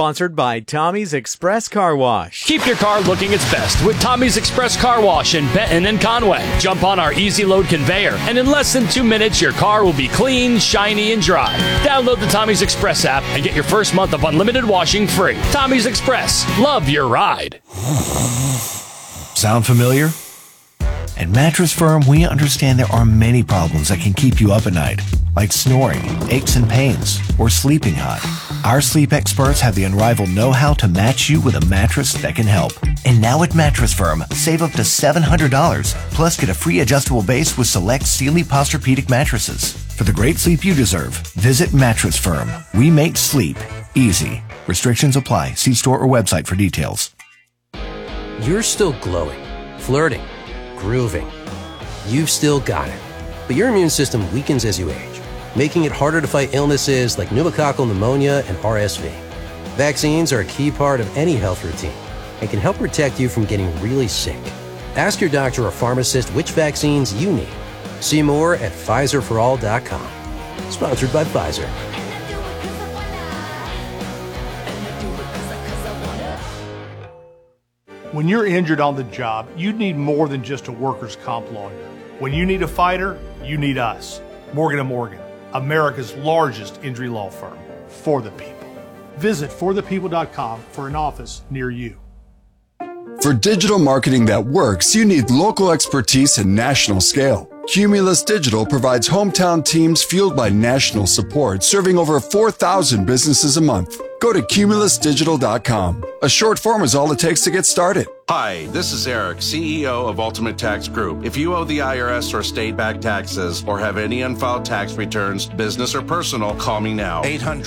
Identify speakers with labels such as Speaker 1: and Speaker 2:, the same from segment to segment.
Speaker 1: Sponsored by Tommy's Express Car Wash.
Speaker 2: Keep your car looking its best with Tommy's Express Car Wash in Benton and Conway. Jump on our easy load conveyor, and in less than 2 minutes, your car will be clean, shiny, and dry. Download the Tommy's Express app and get your first month of unlimited washing free. Tommy's Express. Love your ride.
Speaker 3: Sound familiar? At Mattress Firm, we understand there are many problems that can keep you up at night, like snoring, aches and pains, or sleeping hot. Our sleep experts have the unrivaled know-how to match you with a mattress that can help. And now at Mattress Firm, save up to $700, plus get a free adjustable base with select Sealy Posturepedic mattresses. For the great sleep you deserve, visit Mattress Firm. We make sleep easy. Restrictions apply. See store or website for details.
Speaker 4: You're still glowing, flirting, grooving. You've still got it. But your immune system weakens as you age, making it harder to fight illnesses like pneumococcal pneumonia and RSV. Vaccines are a key part of any health routine and can help protect you from getting really sick. Ask your doctor or pharmacist which vaccines you need. See more at PfizerForAll.com. Sponsored by Pfizer.
Speaker 5: When you're injured on the job, you need more than just a workers' comp lawyer. When you need a fighter, you need us. Morgan & Morgan, America's largest injury law firm. For the people. Visit forthepeople.com for an office near you.
Speaker 6: For digital marketing that works, you need local expertise and national scale. Cumulus Digital provides hometown teams fueled by national support, serving over 4,000 businesses a month. Go to cumulusdigital.com. A short form is all it takes to get started.
Speaker 7: Hi, this is Eric, CEO of Ultimate Tax Group. If you owe the IRS or state-backed taxes or have any unfiled tax returns, business or personal, call me now.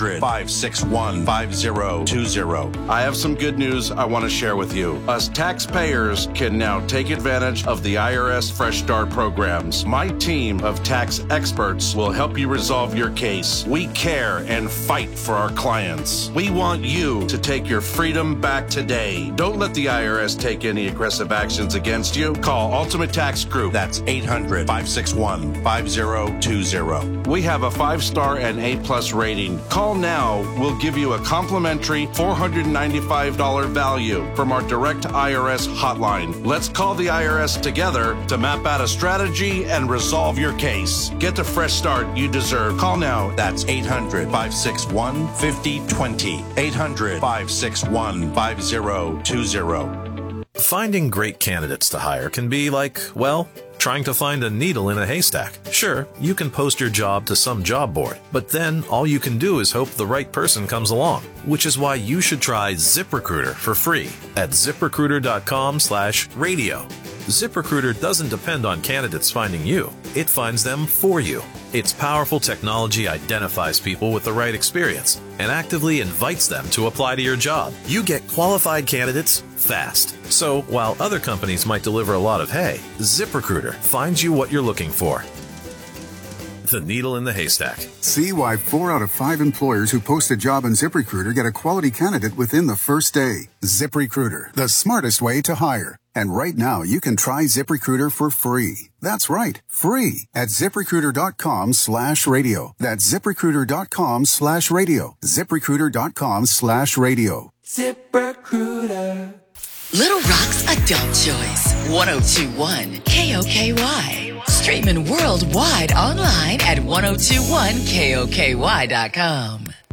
Speaker 8: 800-561-5020.
Speaker 7: I have some good news I want to share with you. Us taxpayers can now take advantage of the IRS Fresh Start programs. My team of tax experts will help you resolve your case. We care and fight for our clients. We want you to take your freedom back today. Don't let the IRS take any aggressive actions against you. Call Ultimate Tax Group.
Speaker 8: That's 800-561-5020.
Speaker 7: We have a 5-star and A+ rating. Call now. We'll give you a complimentary $495 value from our direct IRS hotline. Let's call the IRS together to map out a strategy and resolve your case. Get the fresh start you deserve. Call now.
Speaker 8: That's 800-561-5020. 800-561-5020.
Speaker 9: Finding great candidates to hire can be like, well, trying to find a needle in a haystack. Sure, you can post your job to some job board, but then all you can do is hope the right person comes along, which is why you should try ZipRecruiter for free at ZipRecruiter.com/radio. ZipRecruiter doesn't depend on candidates finding you. It finds them for you. Its powerful technology identifies people with the right experience and actively invites them to apply to your job. You get qualified candidates fast. So while other companies might deliver a lot of hay, ZipRecruiter finds you what you're looking for. The needle in the haystack.
Speaker 10: See why 4 out of 5 employers who post a job on ZipRecruiter get a quality candidate within the first day. ZipRecruiter, the smartest way to hire. And right now, you can try ZipRecruiter for free. That's right, free at ZipRecruiter.com/radio. That's ZipRecruiter.com/radio. ZipRecruiter.com/radio.
Speaker 11: ZipRecruiter. Little Rock's Adult Choice. 102.1 KOKY. Streaming worldwide online at 1021koky.com.